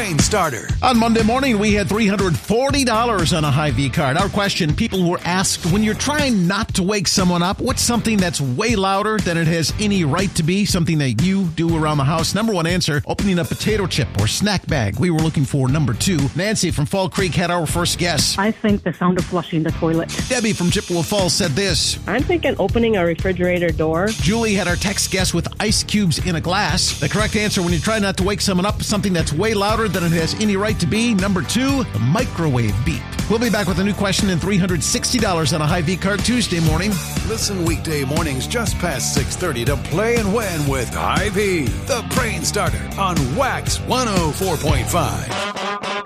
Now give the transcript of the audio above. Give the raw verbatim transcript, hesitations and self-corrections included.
Brain Starter. On Monday morning, we had three hundred forty dollars on a Hy-Vee card. Our question, people were asked, when you're trying not to wake someone up, what's something that's way louder than it has any right to be? Something that you do around the house. Number one answer, opening a potato chip or snack bag. We were looking for number two. Nancy from Fall Creek had our first guess. I think the sound of flushing the toilet. Debbie from Chippewa Falls said this. I'm thinking opening a refrigerator door. Julie had our text guess with ice cubes in a glass. The correct answer, when you try not to wake someone up, something that's way louder than it has any right to be. Number two, the microwave beep. We'll be back with a new question and three hundred sixty dollars on a Hy-Vee card Tuesday morning. Listen weekday mornings just past six thirty to Play and Win with Hy-Vee, the Brain Starter on Wax one oh four point five.